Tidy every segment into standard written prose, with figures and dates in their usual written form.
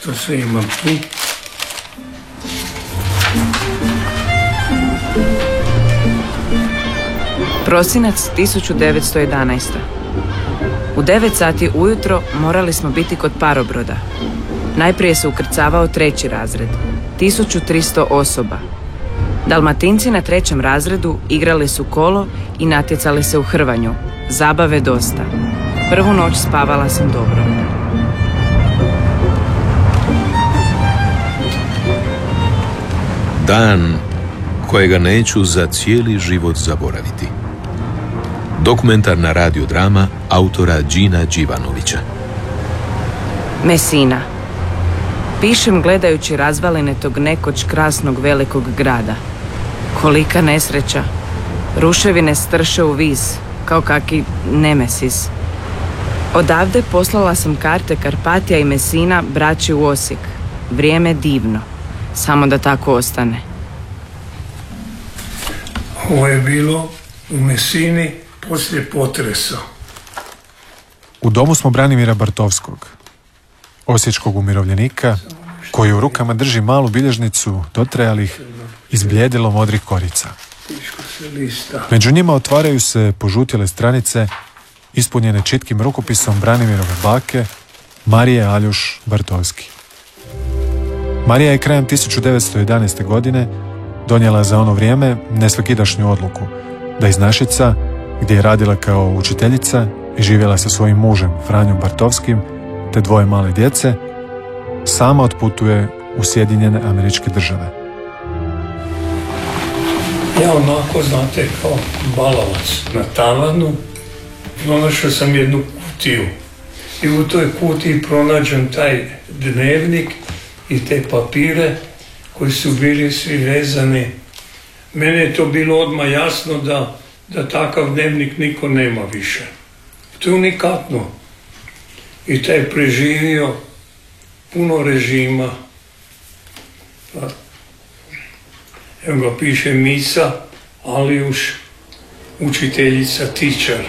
što sve imam tu. Prosinac 1911. U 9 sati ujutro morali smo biti kod parobroda. Najprije se ukrcavao 3. razred, 1300 osoba. Dalmatinci na 3. razredu igrali su kolo i natjecali se u hrvanju. Zabave dosta. Prvu noć spavala sam dobro. Dan kojega neću za cijeli život zaboraviti. Dokumentarna radiodrama autora Đina Đivanovića. Mesina. Pišem gledajući razvaline tog nekoć krasnog velikog grada. Kolika nesreća. Ruševine strše u vis, kao kaki nemesis. Odavde poslala sam karte Karpatija i Mesina braći u Osijek. Vrijeme divno. Samo da tako ostane. Ovo je bilo u Mesini poslije potresa. U domu smo Branimira Bartovskog, osječkog umirovljenika, koji u rukama drži malu bilježnicu dotrajalih, izbljedilo modrih korica. Među njima otvaraju se požutjele stranice ispunjene čitkim rukopisom Branimirove bake Marije Aljuš Bartovski. Marija je krajem 1911. godine donijela za ono vrijeme nesvakidašnju odluku da iz Našica, gdje je radila kao učiteljica i živjela sa svojim mužem Franjom Bartovskim te 2 male djece, sama otputuje u Sjedinjene Američke Države. Ja onako, znate, kao balavac na tavanu, pronašao sam jednu kutiju i u toj kutiji pronađem taj dnevnik i te papire koji su bili svi vezani. Mene je to bilo odmah jasno da takav dnevnik niko nema više. To je unikatno. I taj je preživio puno režima. Pa, evo ga piše Mica Aljuš, učiteljica, teacher.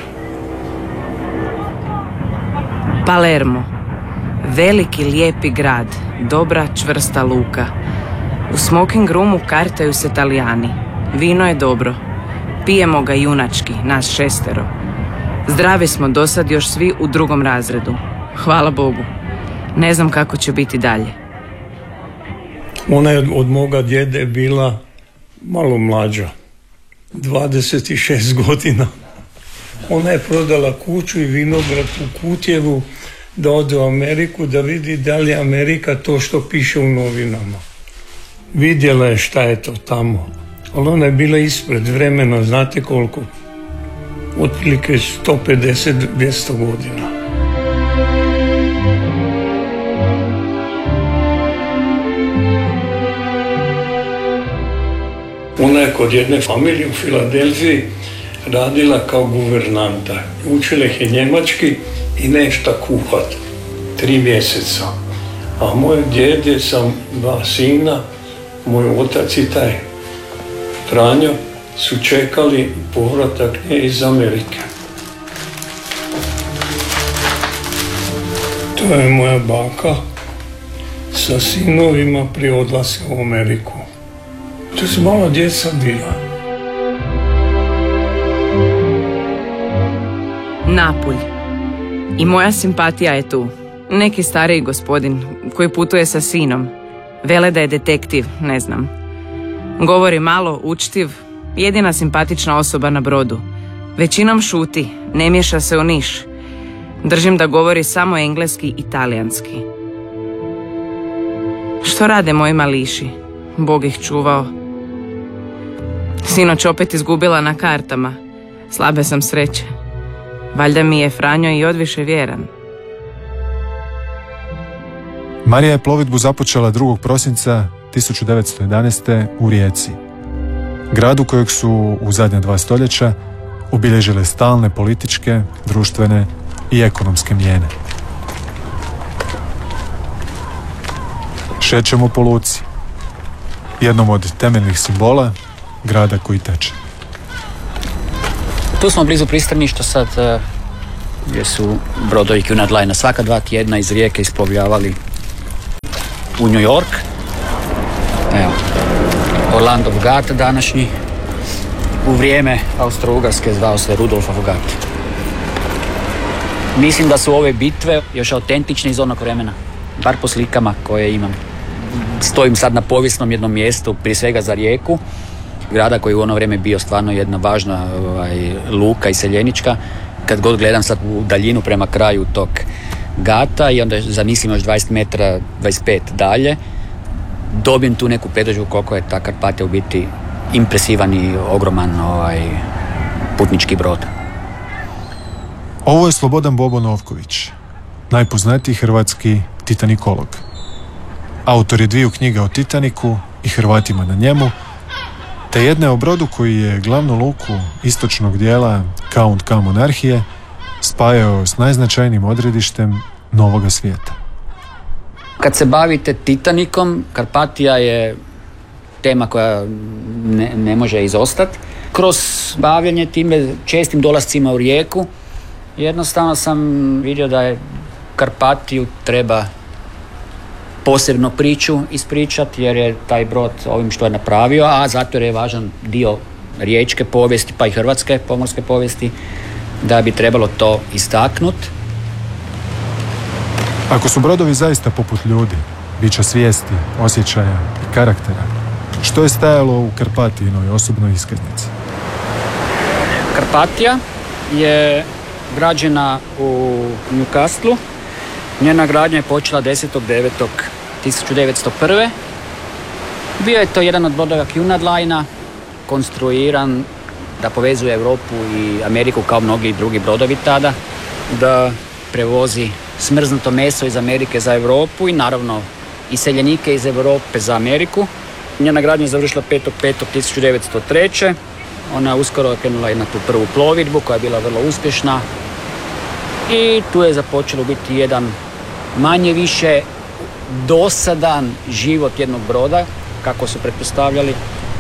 Palermo. Veliki, lijepi grad, dobra, čvrsta luka. U smoking roomu kartaju se Talijani. Vino je dobro. Pijemo ga junački, nas 6. Zdravi smo dosad još svi u 2. razredu. Hvala Bogu. Ne znam kako će biti dalje. Ona je od moga djede bila malo mlađa. 26 godina. Ona je prodala kuću i vinograd u Kutjevu da ode u Ameriku, da vidi da li je Amerika to što piše u novinama. Vidjela je šta je to tamo. Ali ona je bila ispred vremena, znate koliko? Otprilike 150-200 godina. Ona je kod jedne familije u Filadelfiji radila kao guvernanta. Učila ih je njemački i nešto kuhat. 3 mjeseca. A moj djed je sam 2 sina, moj otac i taj Franjo su čekali povratak nje iz Amerike. To je moja baka sa sinovima pri odlasku u Ameriku. To su mala djeca bila. Napulj. I moja simpatija je tu. Neki stariji gospodin koji putuje sa sinom. Vele da je detektiv, ne znam. Govori malo, učtiv, jedina simpatična osoba na brodu. Većinom šuti, ne miješa se u niš. Držim da govori samo engleski i talijanski. Što rade moji mališi? Bog ih čuvao. Sinoć opet izgubila na kartama. Slabe sam sreće. Valjda mi je Franjo i odviše vjeran. Marija je plovidbu započela 2. prosinca 1911. u Rijeci, gradu kojeg su u zadnja 2 stoljeća obilježile stalne političke, društvene i ekonomske mijene. Šećemo po luci, jednom od temeljnih simbola grada koji teče. Tu smo blizu pristaništa sad, gdje su brodovi Cunard Line svaka 2 tjedna iz Rijeke isplovljavali u New York. Evo, Orlandov gat današnji. U vrijeme Austro-Ugarske zvao se Rudolfov gat. Mislim da su ove bitve još autentične iz onog vremena, bar po slikama koje imam. Stojim sad na povijesnom jednom mjestu, prije svega za Rijeku, grada koji u ono vrijeme bio stvarno jedna važna luka iseljenička. Kad god gledam sad u daljinu prema kraju tog gata i onda zamislim još 20 metara, 25 dalje, dobijem tu neku predodžbu koliko je ta Karpatija u biti impresivan i ogroman putnički brod. Ovo je Slobodan Bobo Novković, najpoznatiji hrvatski titanikolog. Autor je 2 knjiga o Titaniku i Hrvatima na njemu, te jedne o brodu koji je glavnu luku istočnog dijela Count K monarhije spajao s najznačajnijim odredištem Novoga svijeta. Kad se bavite Titanikom, Karpatija je tema koja ne može izostati. Kroz bavljanje time, čestim dolascima u Rijeku, jednostavno sam vidio da je Karpatiju treba posebno priču ispričati, jer je taj brod ovim što je napravio, a zato je važan dio riječke povijesti, pa i hrvatske pomorske povijesti, da bi trebalo to istaknuti. Ako su brodovi zaista poput ljudi, bića svijesti, osjećaja i karaktera, što je stajalo u Karpatijinoj osobnoj iskaznici? Karpatija je građena u Newcastlu. Njena gradnja je počela 10.9.1901. Bio je to jedan od brodova Cunard Linea, konstruiran da povezuje Europu i Ameriku kao mnogi drugi brodovi tada, da prevozi smrznuto meso iz Amerike za Europu i naravno iseljenike iz Europe za Ameriku. Njena gradnja je završila 5.5.1903. Ona je uskoro krenula na tu prvu plovidbu koja je bila vrlo uspješna i tu je započelo biti jedan manje više dosadan život jednog broda, kako su pretpostavljali.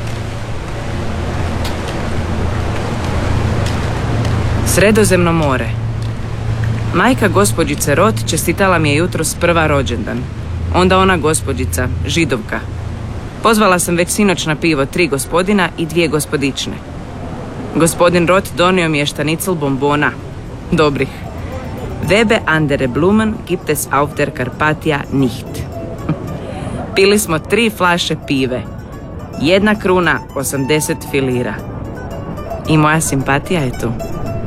Sredozemno more. Majka gospođice Roth čestitala mi je jutros prva rođendan. Onda ona gospođica, Židovka. Pozvala sam već sinoć na pivo 3 gospodina i 2 gospodične. Gospodin Roth donio mi je štanicl bombona. Dobrih. Webe andere Blumen gibt es auf der Karpatia nicht. Pili smo 3 flaše pive. 1 kruna, 80 filira. I moja simpatija je tu.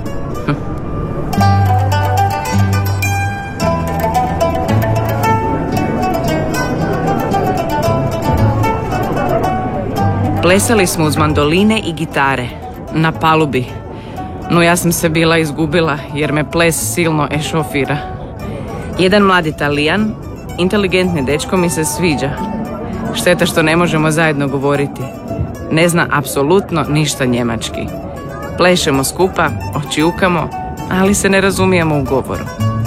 Plesali smo uz mandoline i gitare, na palubi. No ja sam se bila izgubila jer me ples silno ešofira. Jedan mladi Talijan, inteligentni dečko, mi se sviđa. Šteta što ne možemo zajedno govoriti. Ne zna apsolutno ništa njemački. Plešemo skupa, očiukamo, ali se ne razumijemo u govoru.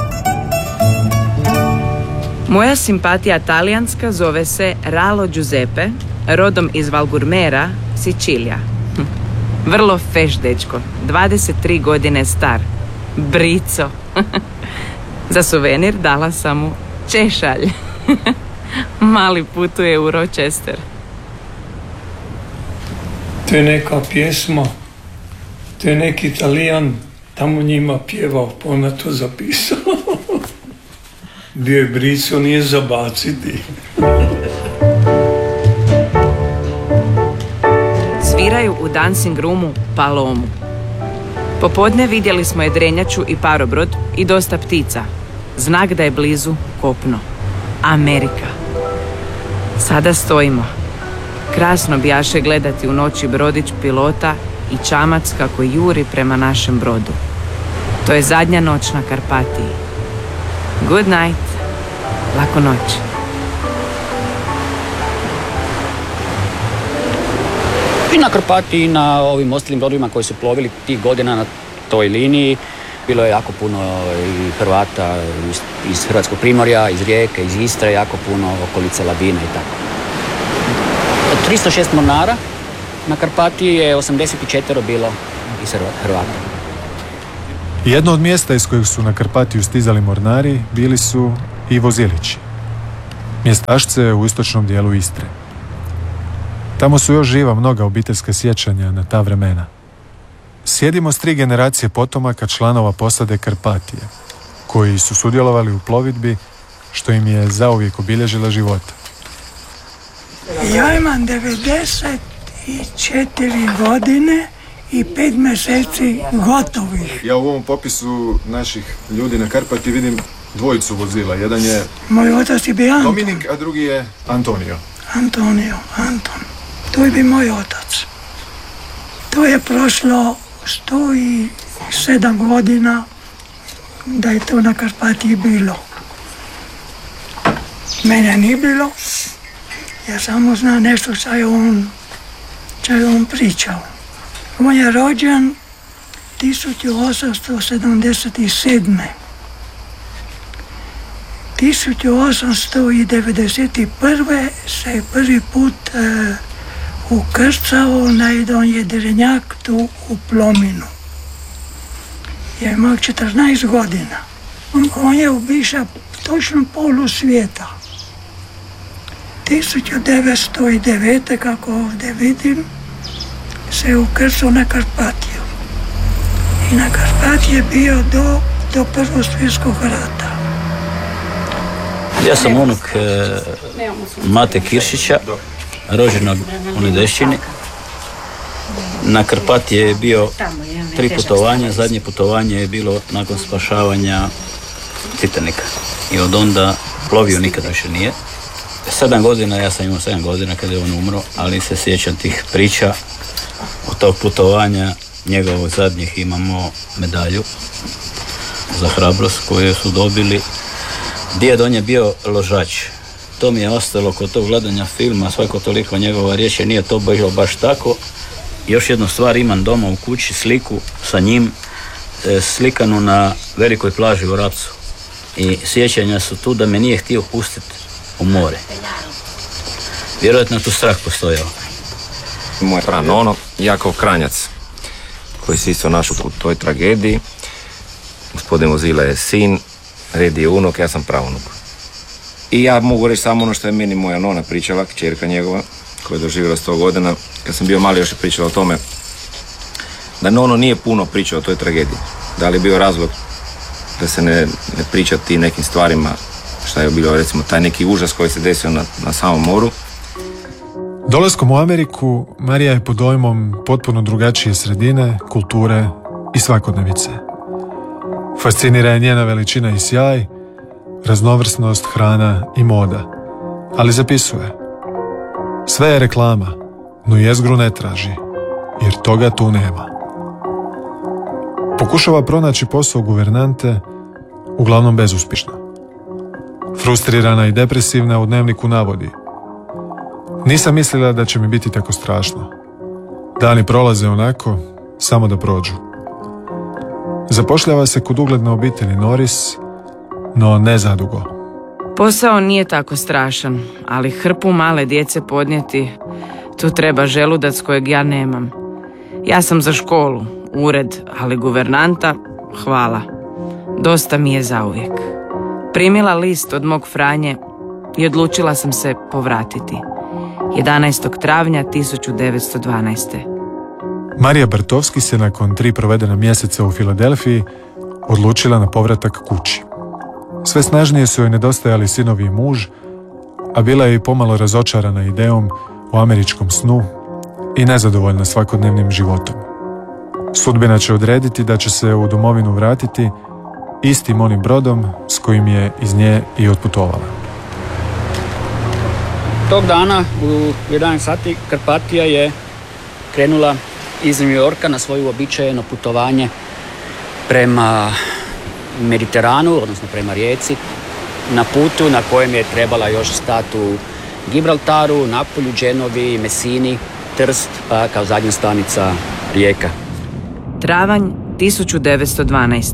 Moja simpatija talijanska zove se Ralo Giuseppe, rodom iz Valgurmera, Sicilija. Vrlo feš dečko, 23 godine star. Brico. Za suvenir dala sam mu češalj. Mali putuje u Rochester. To je neka pjesma, to je neki Talijan tamo njima pjevao, pa ona to zapisala. Bio je Brico, nije zabaciti. Sviraju u dancing roomu Palomu. Popodne vidjeli smo jedrenjaču i parobrod i dosta ptica. Znak da je blizu kopno. Amerika. Sada stojimo. Krasno bijaše gledati u noći brodić pilota i čamac kako juri prema našem brodu. To je zadnja noć na Karpatiji. Good night. Laku noć. I na Karpatiji i na ovim ostalim brodovima koji su plovili tih godina na toj liniji bilo je jako puno i Hrvata iz Hrvatskog Primorja, iz Rijeke, iz Istre, jako puno okolice Labina i tako. Od 306 mornara na Karpatiji je 84 bilo iz Hrvata. Jedno od mjesta iz kojeg su na Karpatiju stizali mornari bili su i vozilići. mjestašce u istočnom dijelu Istre. Tamo su još živa mnoga obiteljska sjećanja na ta vremena. Sjedimo s 3 generacije potomaka članova posade Karpatije, koji su sudjelovali u plovidbi, što im je zauvijek obilježila života. Ja imam 94 godine i 5 mjeseci gotovih. Ja u ovom popisu naših ljudi na Karpati vidim dvojicu vozila. Jedan je Moj otac je bio Anton. Dominik, a drugi je Antonio. Anton. To je bio moj otac. To je prošlo 107 godina da je to na Karpatiji bilo. Mene nije bilo. Ja samo znam nešto što je on pričao. On je rođen 1877. 1891. se je prvi put ukrcao na jedan jedrenjak tu u Plominu. Je imao 14 godina. On je obišao točno polu svijeta. 1909. kako ovdje vidim, se je ukrcao na Karpatiju. I na Karpatiji je bio do Prvog svjetskog rata. Ja sam unuk Mate Kiršića, rođenog u Nedešćini. Na Karpatiji je bio 3 putovanja, zadnje putovanje je bilo nakon spašavanja Titanika. I od onda plovio nikada više nije. 7 godina, ja sam imao 7 godina kada je on umro, ali se sjećam tih priča. Od tog putovanja njegovog zadnjih imamo medalju za hrabrost koju su dobili. Djed, on je bio ložač. To mi je ostalo kod tog gledanja filma, svako toliko njegova riječ, nije to bilo baš tako. Još jednu stvar, imam doma u kući sliku sa njim, slikanu na velikoj plaži u Rapcu. I sjećanja su tu da me nije htio pustiti u more. Vjerojatno tu strah postojao. Moj pranono, Jakov Kranjac, koji se isto našao u toj tragediji. Gospodin Vozila je sin, Red je unuk, ja sam pravunuk. I ja mogu reći samo ono što je meni moja nona pričala, kćerka njegova, koja je doživjela 100 godina. Kad sam bio mali još je pričala o tome da nono nije puno pričao o toj tragediji. Da li je bio razlog da se ne priča ti nekim stvarima, šta je bilo recimo taj neki užas koji se desio na samom moru. Dolaskom u Ameriku, Marija je pod dojmom potpuno drugačije sredine, kulture i svakodnevice. Fascinira je njena veličina i sjaj, raznovrsnost, hrana i moda. Ali zapisuje: sve je reklama, no jezgru ne traži, jer toga tu nema. Pokušava pronaći posao guvernante, uglavnom bezuspješno. Frustrirana i depresivna u dnevniku navodi: nisam mislila da će mi biti tako strašno. Dani prolaze onako, samo da prođu. Zapošljava se kod ugledne obitelji Norris, no ne zadugo. Posao nije tako strašan, ali hrpu male djece podnijeti, tu treba želudac kojeg ja nemam. Ja sam za školu, ured, ali guvernanta, hvala. Dosta mi je zauvijek. Primila list od mog Franje i odlučila sam se povratiti. 11. travnja 1912. Marija Bartovski se nakon 3 provedena mjeseca u Filadelfiji odlučila na povratak kući. Sve snažnije su joj nedostajali sinovi i muž, a bila je i pomalo razočarana idejom o američkom snu i nezadovoljna svakodnevnim životom. Sudbina će odrediti da će se u domovinu vratiti istim onim brodom s kojim je iz nje i otputovala. Tog dana u 11 sati Karpatija je krenula iz New Yorka na svoje uobičajeno putovanje prema Mediteranu, odnosno prema rijeci, na putu na kojem je trebala još stati u Gibraltaru, Napolju, Genovi, Mesini, Trst, pa kao zadnja stanica Rijeka. Travanj 1912.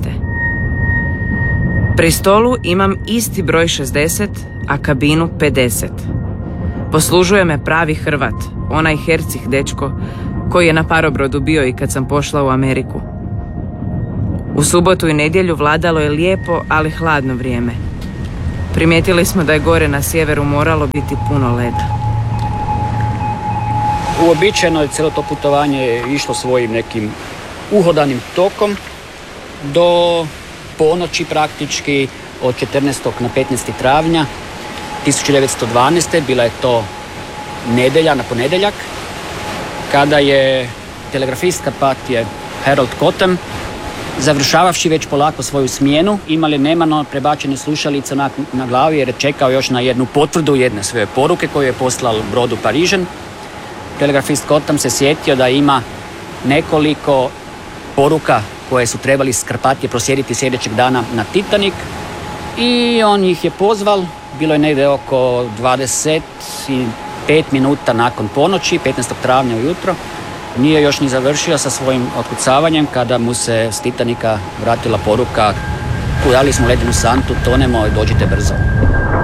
Pri stolu imam isti broj 60, a kabinu 50. Poslužuje me pravi Hrvat, onaj hercih dečko koji je na parobrodu bio i kad sam pošla u Ameriku. U subotu i nedjelju vladalo je lijepo, ali hladno vrijeme. Primijetili smo da je gore na sjeveru moralo biti puno leda. Uobičajeno je cijelo to putovanje išlo svojim nekim uhodanim tokom do ponoći praktički od 14. na 15. travnja 1912. Bila je to nedjelja na ponedjeljak, kada je telegrafist Karpatije Harold Cottam, završavavši već polako svoju smjenu, imali nemano prebačene slušalice na glavi jer je čekao još na jednu potvrdu jedne svoje poruke koju je poslal brodu Parižan. Telegrafist Cottam se sjetio da ima nekoliko poruka koje su trebali iz Karpatije proslijediti sljedećeg dana na Titanik i on ih je pozval. Bilo je negdje oko 25 minuta nakon ponoći, 15. travnja ujutro. Nije još ni završio sa svojim otkucavanjem kada mu se s Titanika vratila poruka: udali smo ledenu santu, tonemo i dođite brzo.